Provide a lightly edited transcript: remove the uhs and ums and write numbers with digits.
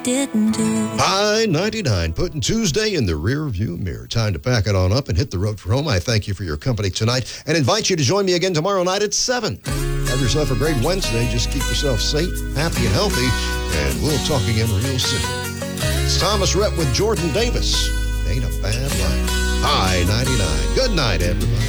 didn't do. High 99, putting Tuesday in the rear view mirror. Time to pack it on up and hit the road for home. I thank you for your company tonight and invite you to join me again tomorrow night at 7. Have yourself a great Wednesday. Just keep yourself safe, happy, and healthy, and we'll talk again real soon. It's Thomas Rhett with Jordan Davis. Ain't a bad life. High 99. Good night, everybody.